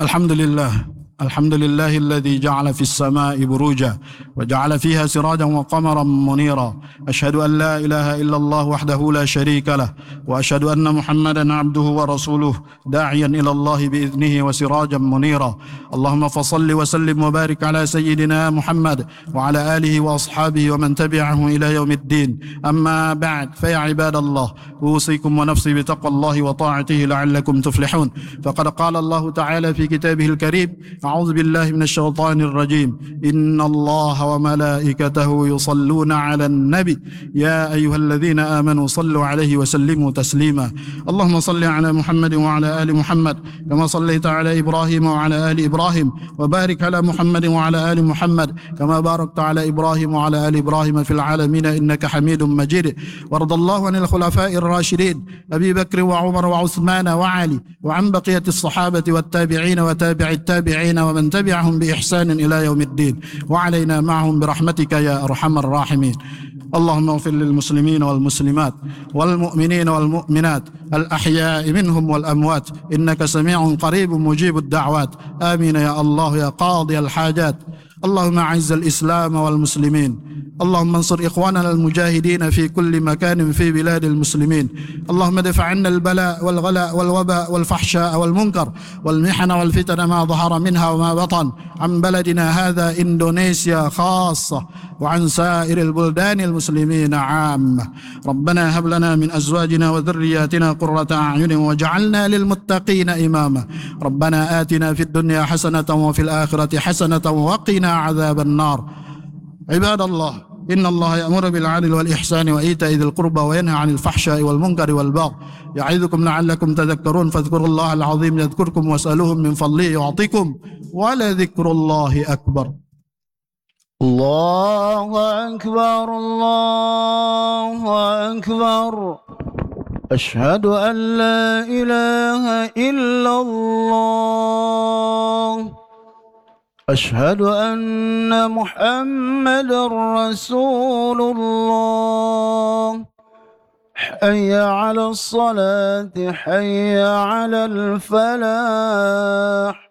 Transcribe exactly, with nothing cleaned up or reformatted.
الحمد لله الحمد لله الذي جعل في السماء بروجا وجعل فيها سراجا وقمرا منيرا. أشهد أن لا إله إلا الله وحده لا شريك له، وأشهد أن محمدا عبده ورسوله داعيا إلى الله بإذنه وسراجا منيرا. اللهم فصل وسلم وبارك على سيدنا محمد وعلى آله وأصحابه ومن تبعه إلى يوم الدين. أما بعد، فيا عباد الله، أوصيكم ونفسي بتقوى الله وطاعته لعلكم تفلحون. فقد قال الله تعالى في كتابه الكريم: أعوذ بالله من الشيطان الرجيم: إن الله وملائكته يصلون على النبي يا أيها الذين آمنوا صلوا عليه وسلموا تسليما. اللهم صل على محمد وعلى آل محمد كما صليت على إبراهيم وعلى آل إبراهيم، وبارك على محمد وعلى آل محمد كما باركت على إبراهيم وعلى آل إبراهيم في العالمين إنك حميد مجيد. وارض الله عن الخلفاء الراشدين أبي بكر وعمر وعثمان وعلي، وعن بقية الصحابة والتابعين وتابع التابعين ومن تبعهم بإحسان إلى يوم الدين، وعلينا معهم برحمتك يا أرحم الراحمين. اللهم اغفر للمسلمين والمسلمات والمؤمنين والمؤمنات الأحياء منهم والأموات، إنك سميع قريب مجيب الدعوات. آمين يا الله يا قاضي الحاجات. اللهم أعز الإسلام والمسلمين، اللهم انصر إخواننا المجاهدين في كل مكان في بلاد المسلمين. اللهم ادفع عنا البلاء والغلاء والوباء والفحشاء والمنكر والمحن والفتن ما ظهر منها وما بطن عن بلدنا هذا إندونيسيا خاصة، وعن سائر البلدان المسلمين عامة. ربنا هب لنا من أزواجنا وذرياتنا قرة أعين واجعلنا للمتقين إماما. ربنا آتنا في الدنيا حسنة وفي الآخرة حسنة وقنا عذاب النار. عباد الله، إن الله يأمر بالعدل والإحسان وإيتاء ذي القربى وينهى عن الفحشاء والمنكر والبغي يعظكم لعلكم تذكرون. فاذكروا الله العظيم يذكركم واسألوه من فضله يعطيكم، ولذكر الله أكبر. الله أكبر الله أكبر. أشهد أن لا إله إلا الله. أشهد أن محمد رسول الله. حي على الصلاة، حي على الفلاح.